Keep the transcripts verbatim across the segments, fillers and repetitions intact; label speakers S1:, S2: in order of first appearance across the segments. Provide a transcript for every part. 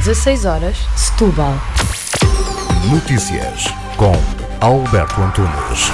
S1: dezasseis horas, Setúbal.
S2: Notícias com Alberto Antunes.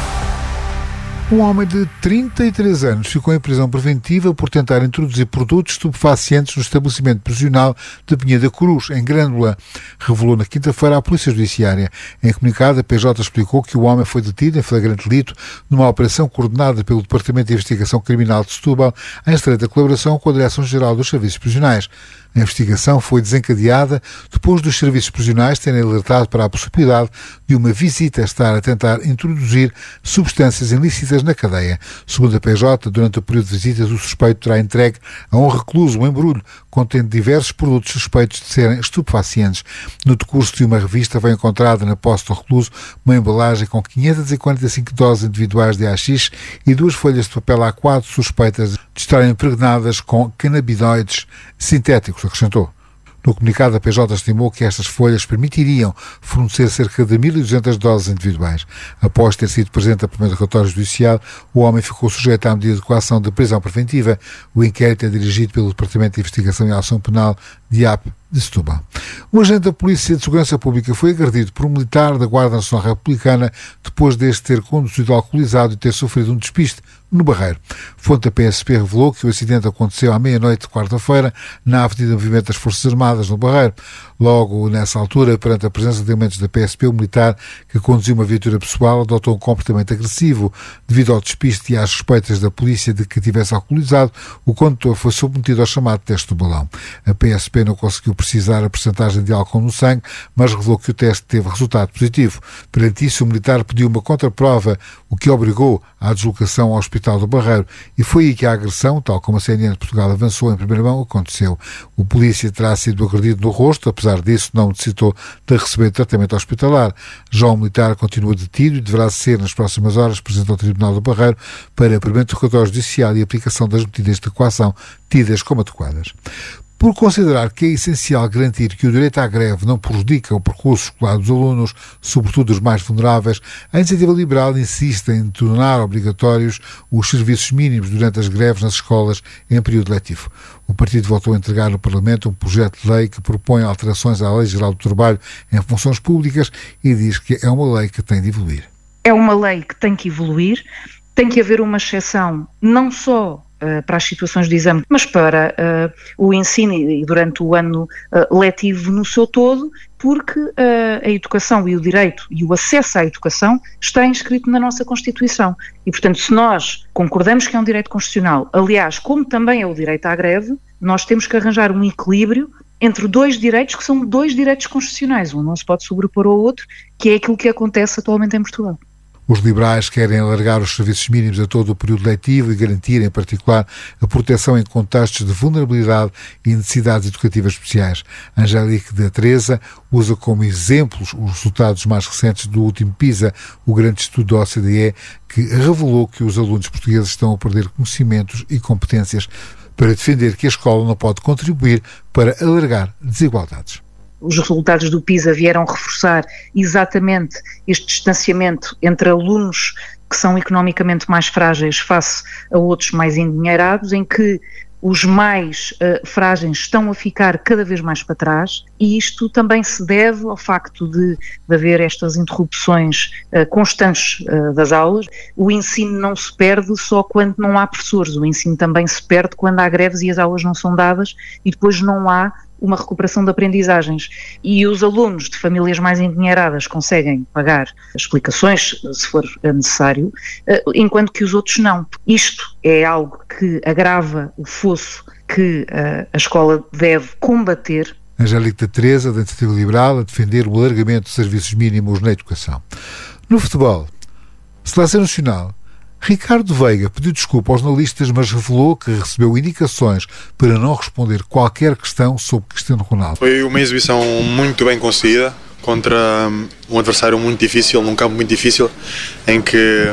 S3: Um homem de trinta e três anos ficou em prisão preventiva por tentar introduzir produtos estupefacientes no estabelecimento prisional de Pinheiro da Cruz, em Grândola, revelou na quinta-feira a Polícia Judiciária. Em comunicado, a P J explicou que o homem foi detido em flagrante delito numa operação coordenada pelo Departamento de Investigação Criminal de Setúbal, em estreita colaboração com a Direção-Geral dos Serviços Prisionais. A investigação foi desencadeada depois dos serviços prisionais terem alertado para a possibilidade de uma visita estar a tentar introduzir substâncias ilícitas na cadeia. Segundo a P J, durante o período de visitas, o suspeito terá entregue a um recluso um embrulho contendo diversos produtos suspeitos de serem estupefacientes. No decurso de uma revista, foi encontrada na posse do recluso uma embalagem com quinhentas e quarenta e cinco doses individuais de haxixe e duas folhas de papel A quatro suspeitas de estarem impregnadas com canabinoides sintéticos, acrescentou. No comunicado, a P J estimou que estas folhas permitiriam fornecer cerca de mil e duzentas doses individuais. Após ter sido presente a primeiro relatório judicial, o homem ficou sujeito à medida de coação de prisão preventiva. O inquérito é dirigido pelo Departamento de Investigação e Ação Penal de A P de Setúbal. Um agente da Polícia de Segurança Pública foi agredido por um militar da Guarda Nacional Republicana depois deste ter conduzido alcoolizado e ter sofrido um despiste no Barreiro. Fonte da P S P revelou que o acidente aconteceu à meia-noite de quarta-feira na Avenida Movimento das Forças Armadas, no Barreiro. Logo nessa altura, perante a presença de elementos da P S P, o militar que conduziu uma viatura pessoal adotou um comportamento agressivo. Devido ao despiste e às suspeitas da polícia de que tivesse alcoolizado, o condutor foi submetido ao chamado teste do balão. A P S P não conseguiu precisar a percentagem de álcool no sangue, mas revelou que o teste teve resultado positivo. Perante isso, o militar pediu uma contraprova, o que obrigou à deslocação ao Hospital do Barreiro, e foi aí que a agressão, tal como a C N N de Portugal avançou em primeira mão, aconteceu. O polícia terá sido agredido no rosto, apesar disso não necessitou de receber tratamento hospitalar. Já o militar continua detido e deverá ser nas próximas horas presente ao Tribunal do Barreiro para prevento do relatório judicial e aplicação das medidas de coação tidas como adequadas. Por considerar que é essencial garantir que o direito à greve não prejudica o percurso escolar dos alunos, sobretudo os mais vulneráveis, a Iniciativa Liberal insiste em tornar obrigatórios os serviços mínimos durante as greves nas escolas em período letivo. O partido voltou a entregar no Parlamento um projeto de lei que propõe alterações à Lei Geral do Trabalho em funções públicas e diz que é uma lei que tem de evoluir.
S4: É uma lei que tem que evoluir, tem que haver uma exceção não só Uh, para as situações de exame, mas para uh, o ensino e durante o ano uh, letivo no seu todo, porque uh, a educação e o direito e o acesso à educação está inscrito na nossa Constituição. E, portanto, se nós concordamos que é um direito constitucional, aliás, como também é o direito à greve, nós temos que arranjar um equilíbrio entre dois direitos que são dois direitos constitucionais. Um não se pode sobrepor ao outro, que é aquilo que acontece atualmente em Portugal.
S3: Os liberais querem alargar os serviços mínimos a todo o período letivo e garantir, em particular, a proteção em contextos de vulnerabilidade e necessidades educativas especiais. Angélique da Teresa usa como exemplos os resultados mais recentes do último PISA, o grande estudo da O C D E, que revelou que os alunos portugueses estão a perder conhecimentos e competências, para defender que a escola não pode contribuir para alargar desigualdades.
S4: Os resultados do PISA vieram reforçar exatamente este distanciamento entre alunos que são economicamente mais frágeis face a outros mais endinheirados, em que os mais uh, frágeis estão a ficar cada vez mais para trás, e isto também se deve ao facto de, de haver estas interrupções uh, constantes uh, das aulas. O ensino não se perde só quando não há professores, o ensino também se perde quando há greves e as aulas não são dadas e depois não há uma recuperação de aprendizagens. E os alunos de famílias mais endinheiradas conseguem pagar explicações, se for necessário, enquanto que os outros não. Isto é algo que agrava o fosso que a escola deve combater.
S3: Angélica da Teresa, da Iniciativa Liberal, a defender o alargamento de serviços mínimos na educação. No futebol, Seleção Nacional, Ricardo Veiga pediu desculpa aos jornalistas, mas revelou que recebeu indicações para não responder qualquer questão sobre Cristiano Ronaldo.
S5: Foi uma exibição muito bem conseguida contra um adversário muito difícil, num campo muito difícil, em que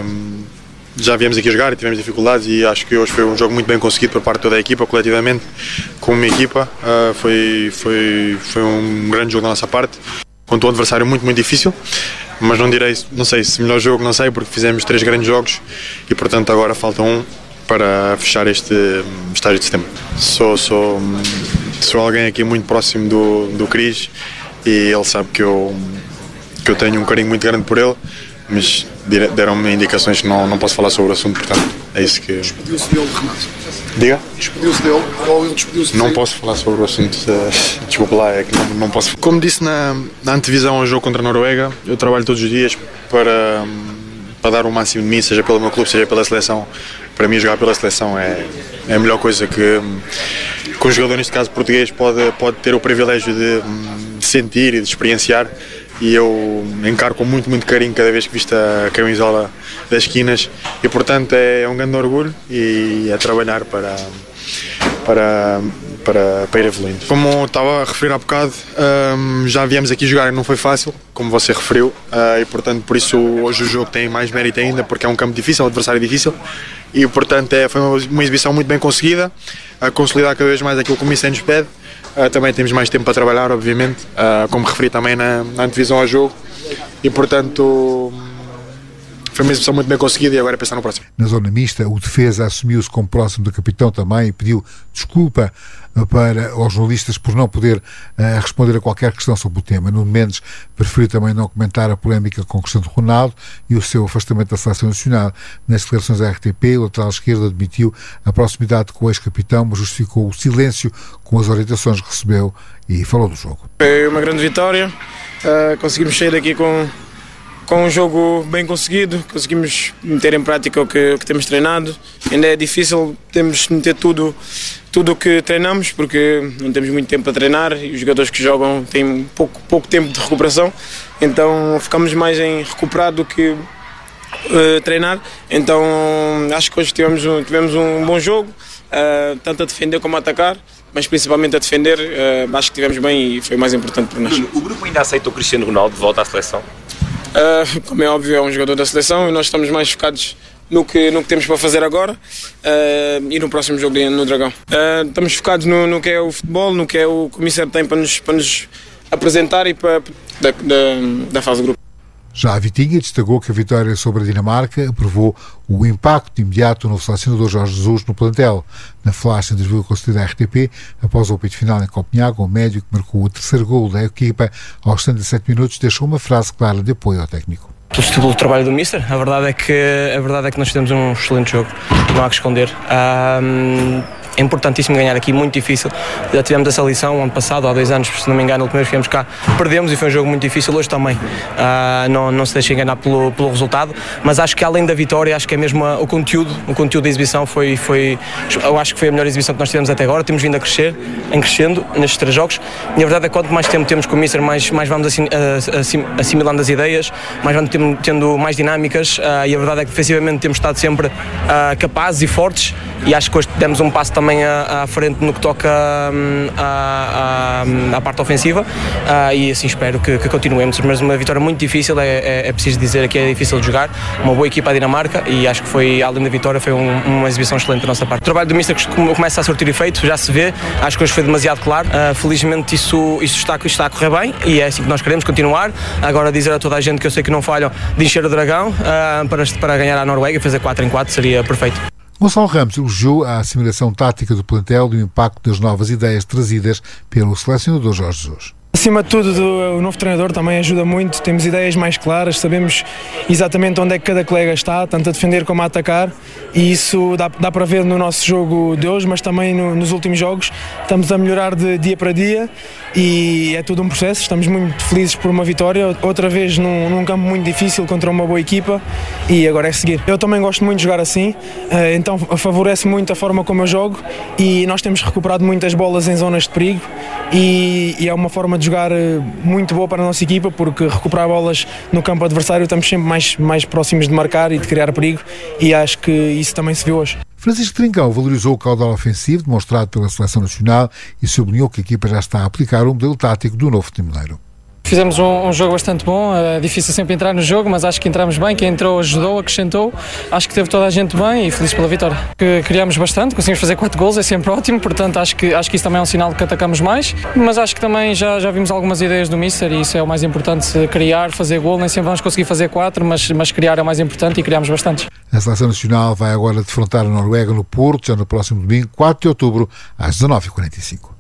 S5: já viemos aqui jogar e tivemos dificuldades, e acho que hoje foi um jogo muito bem conseguido por parte de toda a equipa, coletivamente, como uma equipa. Uh, foi, foi, foi um grande jogo da nossa parte, contra um adversário muito, muito difícil, mas não direi, não sei se melhor jogo, não sei, porque fizemos três grandes jogos e, portanto, agora falta um para fechar este estágio de setembro. Sou, sou sou alguém aqui muito próximo do, do Cris e ele sabe que eu, que eu tenho um carinho muito grande por ele, mas deram-me indicações que não, não posso falar sobre o assunto, portanto é isso que...
S6: Despediu-se dele, Renato?
S5: Diga?
S6: Despediu-se dele ou ele despediu-se
S5: Não
S6: dele?
S5: posso falar sobre o assunto, desculpa lá, é que não, não posso. Como disse na, na antevisão ao jogo contra a Noruega, eu trabalho todos os dias para, para dar o máximo de mim, seja pelo meu clube, seja pela seleção. Para mim jogar pela seleção é, é a melhor coisa que, que um jogador, neste caso português, pode, pode ter o privilégio de, de sentir e de experienciar. E eu encaro com muito, muito carinho cada vez que visto a camisola das esquinas e, portanto, é um grande orgulho e é trabalhar para, para, para, para ir evoluindo. Como estava a referir há bocado, um, já viemos aqui jogar e não foi fácil, como você referiu, uh, e, portanto, por isso hoje o jogo tem mais mérito ainda, porque é um campo difícil, um adversário difícil, e, portanto, é, foi uma, uma exibição muito bem conseguida, a consolidar cada vez mais aquilo que o Mister nos pede. Uh, também temos mais tempo para trabalhar, obviamente, uh, como referi também na, na antevisão ao jogo, e portanto foi uma exibição muito bem conseguida e agora é pensar no próximo.
S3: Na zona mista, o defesa assumiu-se como próximo do capitão também e pediu desculpa para os jornalistas por não poder uh, responder a qualquer questão sobre o tema. Nuno Mendes preferiu também não comentar a polémica com Cristiano Ronaldo e o seu afastamento da Seleção Nacional. Nas declarações da R T P, o lateral esquerdo admitiu a proximidade com o ex-capitão, mas justificou o silêncio com as orientações que recebeu e falou do jogo.
S7: Foi uma grande vitória, uh, conseguimos sair daqui com, com um jogo bem conseguido, conseguimos meter em prática o que, o que temos treinado. Ainda é difícil, temos de meter tudo tudo o que treinamos, porque não temos muito tempo para treinar e os jogadores que jogam têm pouco, pouco tempo de recuperação, então ficamos mais em recuperar do que uh, treinar. Então acho que hoje tivemos um, tivemos um bom jogo, uh, tanto a defender como a atacar, mas principalmente a defender. Uh, acho que tivemos bem e foi o mais importante para nós.
S8: O grupo ainda aceita o Cristiano Ronaldo de volta à seleção?
S7: Uh, como é óbvio, é um jogador da seleção e nós estamos mais focados no que, no que temos para fazer agora uh, e no próximo jogo no Dragão. Uh, estamos focados no, no que é o futebol, no que é o que o Mister tem para nos, para nos apresentar e para, da, da, da fase do grupo.
S3: Já a Vitinha destacou que a vitória sobre a Dinamarca aprovou o impacto imediato no selecionador Jorge Jesus no plantel. Na flash em desvio concedido à R T P, após o apito final em Copenhague, o médio que marcou o terceiro gol da equipa aos setenta e sete minutos deixou uma frase clara de apoio ao técnico.
S9: Pelo trabalho do Mister, a verdade é que a verdade é que nós fizemos um excelente jogo, não há que esconder. Um, é importantíssimo ganhar aqui, muito difícil. Já tivemos essa lição ano passado, há dois anos, se não me engano, a última vez que viemos cá, perdemos e foi um jogo muito difícil. Hoje também, uh, não, não se deixe enganar pelo, pelo resultado, mas acho que além da vitória, acho que é mesmo a, o conteúdo, o conteúdo da exibição foi, foi, eu acho que foi a melhor exibição que nós tivemos até agora. Temos vindo a crescer, em crescendo nestes três jogos, e a verdade é que quanto mais tempo temos com o Mister, mais, mais vamos assim, assim, assimilando as ideias, mais vamos tendo, tendo mais dinâmicas, uh, e a verdade é que defensivamente temos estado sempre uh, capazes e fortes, e acho que hoje demos um passo também à, à frente no que toca um, à, à, à parte ofensiva, uh, e assim espero que, que continuemos. Mas uma vitória muito difícil, é, é, é preciso dizer que é difícil de jogar, uma boa equipa a Dinamarca, e acho que foi, além da vitória, foi um, uma exibição excelente da nossa parte. O trabalho do Mister começa a surtir efeito, já se vê, acho que hoje foi demasiado claro, uh, felizmente isso, isso está, está a correr bem e é assim que nós queremos continuar. Agora dizer a toda a gente que eu sei que não falham de encher o Dragão uh, para, para ganhar a Noruega e fazer quatro em quatro seria perfeito.
S3: Gonçalo Ramos elogiou a assimilação tática do plantel e o impacto das novas ideias trazidas pelo selecionador Jorge Jesus.
S10: Acima de tudo, o novo treinador também ajuda muito, temos ideias mais claras, sabemos exatamente onde é que cada colega está, tanto a defender como a atacar, e isso dá, dá para ver no nosso jogo de hoje, mas também no, nos últimos jogos. Estamos a melhorar de dia para dia e é tudo um processo. Estamos muito felizes por uma vitória, outra vez num, num campo muito difícil contra uma boa equipa, e agora é seguir. Eu também gosto muito de jogar assim, então favorece muito a forma como eu jogo, e nós temos recuperado muitas bolas em zonas de perigo, e, e é uma forma de jogar muito boa para a nossa equipa, porque recuperar bolas no campo adversário estamos sempre mais, mais próximos de marcar e de criar perigo, e acho que isso também se viu hoje.
S3: Francisco Trincão valorizou o caudal ofensivo demonstrado pela Seleção Nacional e sublinhou que a equipa já está a aplicar o modelo tático do novo Timoneiro.
S11: Fizemos um, um jogo bastante bom, é difícil sempre entrar no jogo, mas acho que entramos bem, quem entrou ajudou, acrescentou, acho que teve toda a gente bem e feliz pela vitória. Que criámos bastante, conseguimos fazer quatro gols, é sempre ótimo, portanto acho que, acho que isso também é um sinal de que atacamos mais, mas acho que também já, já vimos algumas ideias do Mister e isso é o mais importante, criar, fazer gol, nem sempre vamos conseguir fazer quatro, mas, mas criar é o mais importante e criámos bastantes.
S3: A Seleção Nacional vai agora defrontar a Noruega no Porto, já no próximo domingo, quatro de outubro, às dezanove e quarenta e cinco.